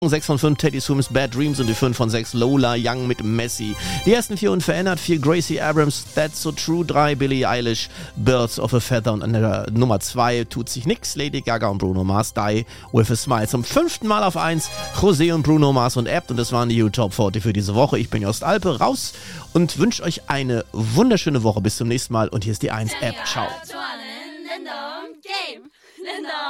6 von 5 Teddy Swims Bad Dreams und die 5 von 6 Lola Young mit Messi. Die ersten 4 unverändert, 4 Gracie Abrams, That's So True, 3 Billie Eilish, Birds of a Feather und an der Nummer 2 tut sich nix, Lady Gaga und Bruno Mars, Die With a Smile. Zum 5. Mal auf 1 José und Bruno Mars und Abt und das waren die U-Top 40 für diese Woche. Ich bin Jost Alpe, raus und wünsche euch eine wunderschöne Woche. Bis zum nächsten Mal und hier ist die 1 App. Ciao.